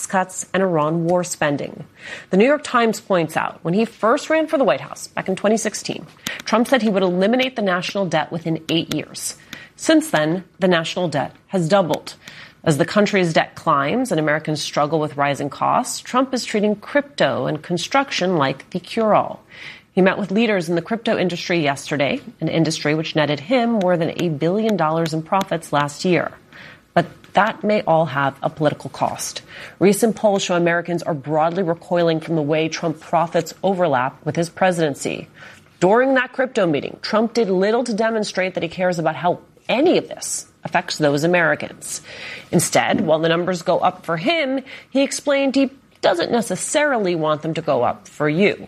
cuts and Iran war spending. The New York Times points out when he first ran for the White House back in 2016, Trump said he would eliminate the national debt within 8 years. Since then, the national debt has doubled. As the country's debt climbs and Americans struggle with rising costs, Trump is treating crypto and construction like the cure-all. He met with leaders in the crypto industry yesterday, an industry which netted him more than $1 billion in profits last year. But that may all have a political cost. Recent polls show Americans are broadly recoiling from the way Trump profits overlap with his presidency. During that crypto meeting, Trump did little to demonstrate that he cares about how any of this affects those Americans. Instead, while the numbers go up for him, he explained he doesn't necessarily want them to go up for you.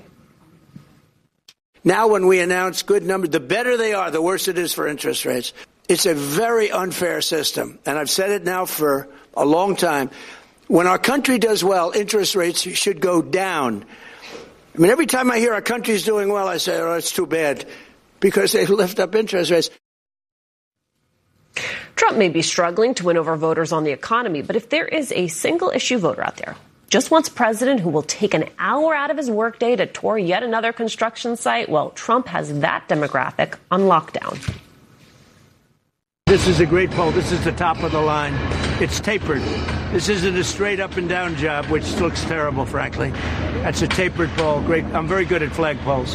Now when we announce good numbers, the better they are, the worse it is for interest rates. It's a very unfair system, and I've said it now for a long time. When our country does well, interest rates should go down. I mean, every time I hear our country's doing well, I say, oh, it's too bad, because they lift up interest rates. Trump may be struggling to win over voters on the economy, but if there is a single issue voter out there just wants a president who will take an hour out of his workday to tour yet another construction site, well, Trump has that demographic on lockdown. This is a great poll. This is the top of the line. It's tapered. This isn't a straight up and down job, which looks terrible, frankly. That's a tapered poll. Great. I'm very good at flag polls.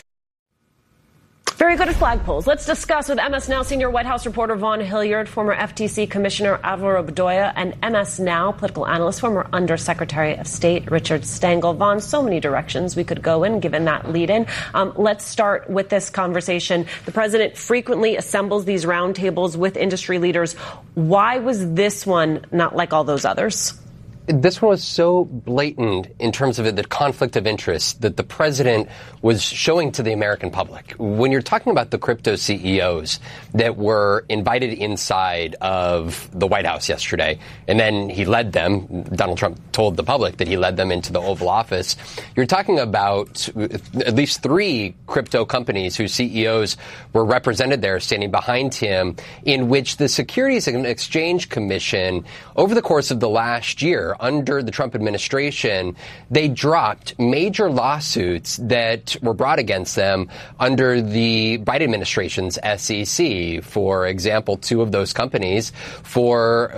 Very good at flag polls. Let's discuss with MS Now senior White House reporter Vaughn Hilliard, former FTC Commissioner Alvaro Bedoya, and MS Now political analyst, former Undersecretary of State Richard Stengel. Vaughn, so many directions we could go in, given that lead-in. Let's start with this conversation. The president frequently assembles these roundtables with industry leaders. Why was this one not like all those others? This one was so blatant in terms of the conflict of interest that the president was showing to the American public. When you're talking about the crypto CEOs that were invited inside of the White House yesterday, and then he led them, Donald Trump told the public that he led them into the Oval Office, you're talking about at least 3 crypto companies whose CEOs were represented there standing behind him, in which the Securities and Exchange Commission, over the course of the last year, under the Trump administration, they dropped major lawsuits that were brought against them under the Biden administration's SEC. For example, 2 of those companies for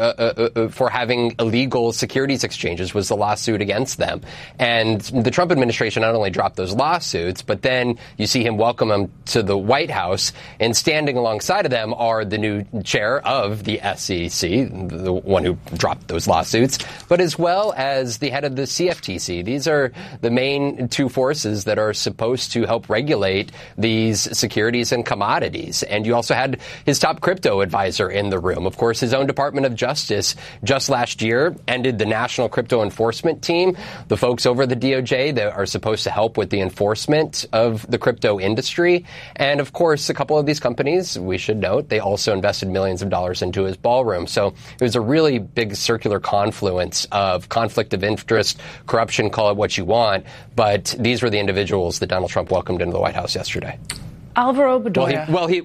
having illegal securities exchanges was the lawsuit against them. And the Trump administration not only dropped those lawsuits, but then you see him welcome them to the White House, and standing alongside of them are the new chair of the SEC, the one who dropped those lawsuits, but as well as the head of the CFTC. These are the main 2 forces that are supposed to help regulate these securities and commodities. And you also had his top crypto advisor in the room. Of course, his own Department of Justice just last year ended the National Crypto Enforcement Team, the folks over the DOJ that are supposed to help with the enforcement of the crypto industry. And of course, a couple of these companies, we should note, they also invested millions of dollars into his ballroom. So it was a really big circular confluence of conflict of interest, corruption, call it what you want. But these were the individuals that Donald Trump welcomed into the White House yesterday. Alvaro Bedoya.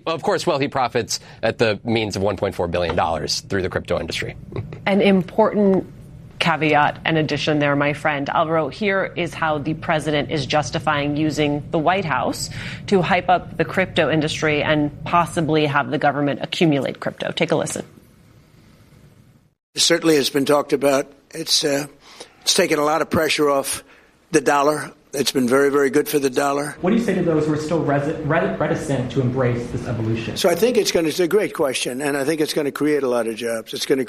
He profits at the means of $1.4 billion through the crypto industry. An important caveat and addition there, my friend. Alvaro, here is how the president is justifying using the White House to hype up the crypto industry and possibly have the government accumulate crypto. Take a listen. It certainly has been talked about. It's taken a lot of pressure off the dollar. It's been very, very good for the dollar. What do you say to those who are still reticent to embrace this evolution? So I think it's a great question, and I think it's going to create a lot of jobs. It's going to